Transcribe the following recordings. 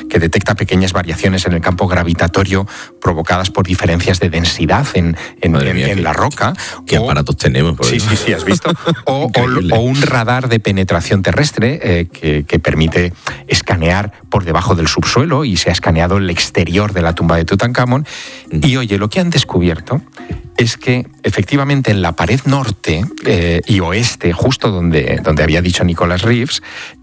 que detecta pequeñas variaciones en el campo gravitatorio provocadas por diferencias de densidad en la roca. ¿Qué aparatos tenemos? Por sí, has visto. O un radar de penetración terrestre que permite escanear por debajo del subsuelo, y se ha escaneado el exterior de la tumba de Tutankamón. Y oye, lo que han descubierto es que efectivamente en la pared norte y oeste, justo donde había dicho Nicholas Reeves,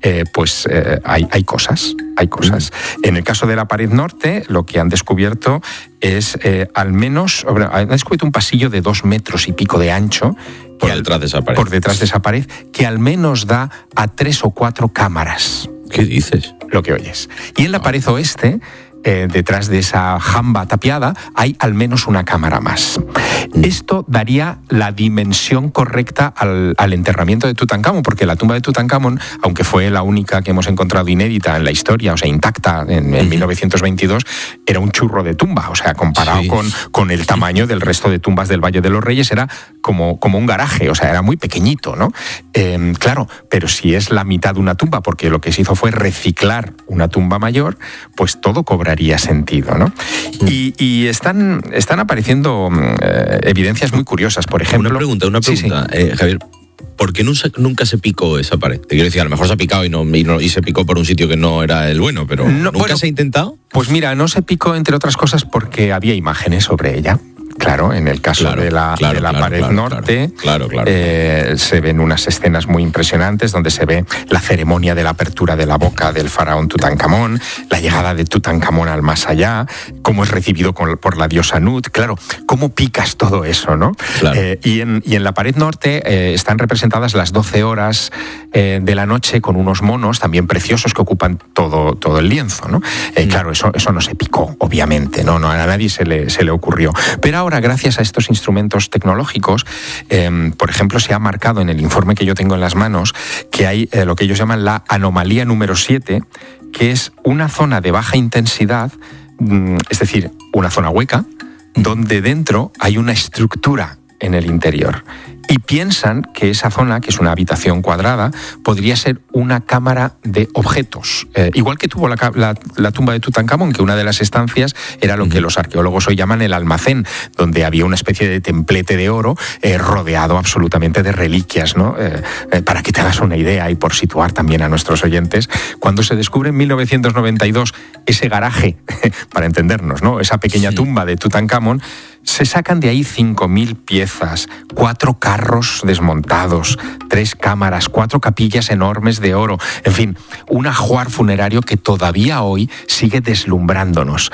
hay cosas. En el caso de la pared norte, lo que han descubierto es han descubierto un pasillo de 2 metros y pico de ancho. Por detrás de esa pared. Por detrás de esa pared, que al menos da a 3 o 4 cámaras. ¿Qué dices? Lo que oyes. Y en la pared oeste, detrás de esa jamba tapiada, hay al menos una cámara más. Esto daría la dimensión correcta al enterramiento de Tutankamón, porque la tumba de Tutankamón, aunque fue la única que hemos encontrado inédita en la historia, o sea, intacta en 1922, era un churro de tumba. O sea, comparado con el tamaño del resto de tumbas del Valle de los Reyes, era como un garaje, o sea, era muy pequeñito, ¿no? Claro, pero si es la mitad de una tumba, porque lo que se hizo fue reciclar una tumba mayor, pues todo cobraría sentido, ¿no? Y están apareciendo evidencias muy curiosas, por ejemplo... Una pregunta, sí. Javier, ¿por qué nunca se picó esa pared? Te quiero decir, a lo mejor se ha picado y se picó por un sitio que no era el bueno, pero ¿nunca se ha intentado? Pues mira, no se picó, entre otras cosas, porque había imágenes sobre ella. Claro, en el caso de la pared norte se ven unas escenas muy impresionantes donde se ve la ceremonia de la apertura de la boca del faraón Tutankamón, la llegada de Tutankamón al más allá, cómo es recibido por la diosa Nut. Claro, cómo picas todo eso, ¿no? Claro. Y en la pared norte están representadas las 12 horas de la noche con unos monos también preciosos que ocupan todo el lienzo, ¿no? Claro, eso no se picó, obviamente, no a nadie se le ocurrió. Pero ahora, gracias a estos instrumentos tecnológicos, por ejemplo, se ha marcado en el informe que yo tengo en las manos que hay lo que ellos llaman la anomalía número 7, que es una zona de baja intensidad, es decir, una zona hueca, donde dentro hay una estructura en el interior. Y piensan que esa zona, que es una habitación cuadrada, podría ser una cámara de objetos. Igual que tuvo la tumba de Tutankamón, que una de las estancias era lo que los arqueólogos hoy llaman el almacén, donde había una especie de templete de oro rodeado absolutamente de reliquias, ¿no? Para que te hagas una idea y por situar también a nuestros oyentes, cuando se descubre en 1992 ese garaje, para entendernos, ¿no? Esa pequeña tumba de Tutankamón, se sacan de ahí 5.000 piezas, 4 carros desmontados, 3 cámaras, 4 capillas enormes de oro, en fin, un ajuar funerario que todavía hoy sigue deslumbrándonos.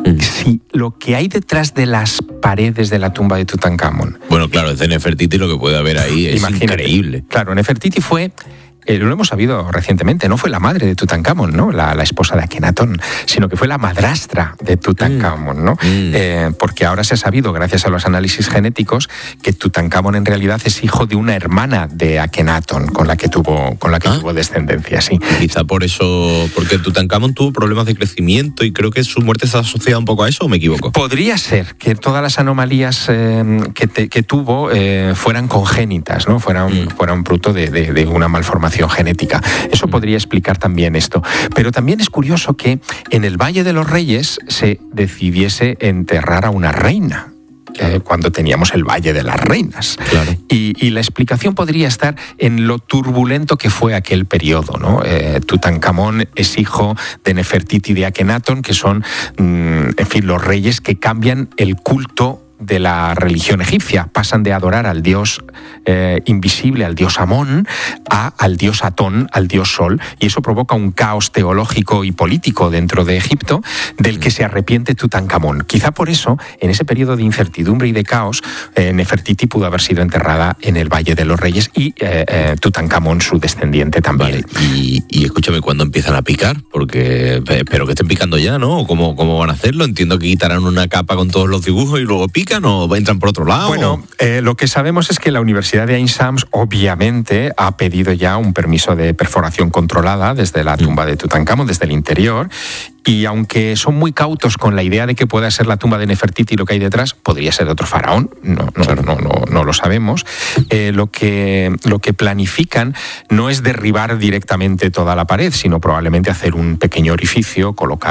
Si lo que hay detrás de las paredes de la tumba de Tutankamón... Bueno, claro, es de Nefertiti, lo que puede haber ahí es increíble. Claro, Nefertiti fue... lo hemos sabido recientemente, no fue la madre de Tutankamón, ¿no? La esposa de Akenatón, sino que fue la madrastra de Tutankamón, ¿no? Porque ahora se ha sabido, gracias a los análisis genéticos, que Tutankamón en realidad es hijo de una hermana de Akenatón, con la que tuvo descendencia, sí. Quizá por eso, porque Tutankamón tuvo problemas de crecimiento y creo que su muerte está asociada un poco a eso, ¿o me equivoco? Podría ser que todas las anomalías que tuvo fueran congénitas, ¿no? Fueran fruto de una malformación genética. Eso podría explicar también esto. Pero también es curioso que en el Valle de los Reyes se decidiese enterrar a una reina, cuando teníamos el Valle de las Reinas. Claro. Y la explicación podría estar en lo turbulento que fue aquel periodo, ¿no? Tutankamón es hijo de Nefertiti y de Akenatón, que son, en fin, los reyes que cambian el culto de la religión egipcia. Pasan de adorar al dios invisible, al dios Amón, al dios Atón, al dios Sol, y eso provoca un caos teológico y político dentro de Egipto, del que se arrepiente Tutankamón. Quizá por eso, en ese periodo de incertidumbre y de caos, Nefertiti pudo haber sido enterrada en el Valle de los Reyes y Tutankamón, su descendiente, también. Vale. Y escúchame, ¿cuándo empiezan a picar? Porque espero que estén picando ya, ¿no? ¿Cómo van a hacerlo? Entiendo que quitarán una capa con todos los dibujos y luego pican, ¿o entran por otro lado? Bueno, lo que sabemos es que la Universidad de Ain Shams obviamente ha pedido ya un permiso de perforación controlada desde la tumba de Tutankamón, desde el interior, y aunque son muy cautos con la idea de que pueda ser la tumba de Nefertiti y lo que hay detrás, podría ser de otro faraón, no lo sabemos. Lo que planifican no es derribar directamente toda la pared, sino probablemente hacer un pequeño orificio, colocar